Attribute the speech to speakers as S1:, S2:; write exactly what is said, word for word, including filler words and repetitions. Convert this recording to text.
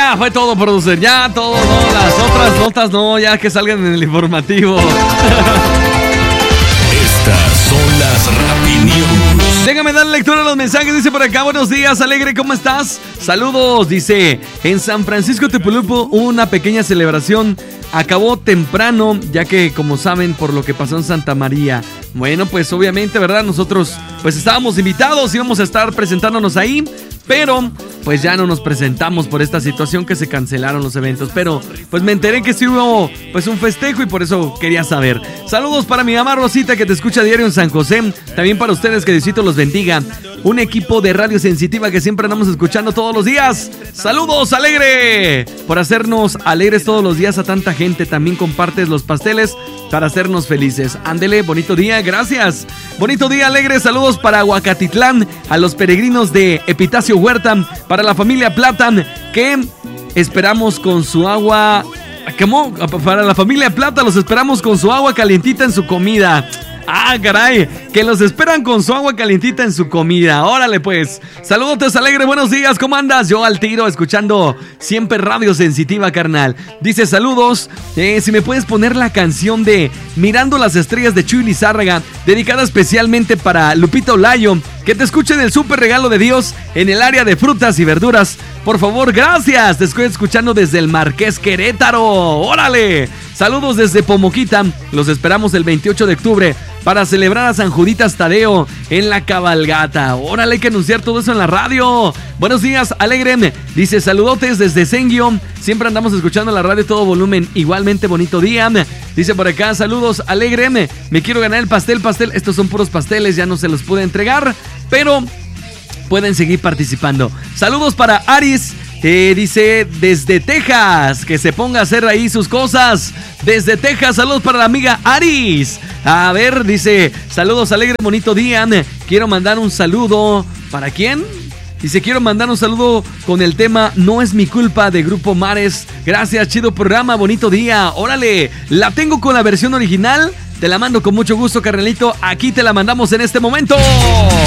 S1: ya, fue todo, producer. Ya, todo, no. Las otras notas no, ya que salgan en el informativo.
S2: Estas son las Rappi News.
S1: Déjame dar lectura a los mensajes. Dice por acá, buenos días, Alegre, ¿cómo estás? Saludos, dice, en San Francisco Tepolupo una pequeña celebración. Acabó temprano, ya que, como saben, por lo que pasó en Santa María. Bueno, pues obviamente, ¿verdad? Nosotros pues estábamos invitados, íbamos a estar presentándonos ahí, pero pues ya no nos presentamos por esta situación que se cancelaron los eventos. Pero pues me enteré que sí hubo pues un festejo y por eso quería saber. Saludos para mi mamá Rosita, que te escucha diario en San José. También para ustedes, que Diosito los bendiga. Un equipo de Radio Sensitiva que siempre andamos escuchando todos los días. Saludos, Alegre, por hacernos alegres todos los días a tanta gente. También compartes los pasteles para hacernos felices. Ándele, bonito día, gracias. Bonito día, Alegre. Saludos para Huacatitlán, a los peregrinos de Epitacio Huerta, para la familia Plata, que esperamos con su agua. ¿Cómo? Para la familia Plata, los esperamos con su agua calientita en su comida. Ah, caray, que los esperan con su agua calientita en su comida. Órale pues, saludos, Alegre, buenos días, ¿cómo andas? Yo al tiro, escuchando siempre Radio Sensitiva, carnal. Dice, saludos, eh, si me puedes poner la canción de Mirando las Estrellas de Chuy Lizárraga, dedicada especialmente para Lupita Olayo, que te escuchen el súper regalo de Dios en el área de frutas y verduras. Por favor, gracias, te estoy escuchando desde el Marqués Querétaro. Órale, saludos desde Pomoquita, los esperamos el veintiocho de octubre para celebrar a San Juditas Tadeo en la cabalgata. Órale, hay que anunciar todo eso en la radio. Buenos días, Alegre. Dice, saludotes desde Senguio. Siempre andamos escuchando la radio todo volumen. Igualmente, bonito día. Dice por acá, saludos, Alegre. Me quiero ganar el pastel, pastel. Estos son puros pasteles, ya no se los pude entregar, pero pueden seguir participando. Saludos para Aris. Eh, dice, desde Texas, que se ponga a hacer ahí sus cosas. Desde Texas, saludos para la amiga Aris. A ver, dice, saludos, Alegre, bonito día. Quiero mandar un saludo. ¿Para quién? Dice, quiero mandar un saludo con el tema No es mi culpa, de Grupo Mares. Gracias, chido programa, bonito día. Órale, la tengo con la versión original. Te la mando con mucho gusto, carnalito. Aquí te la mandamos en este momento.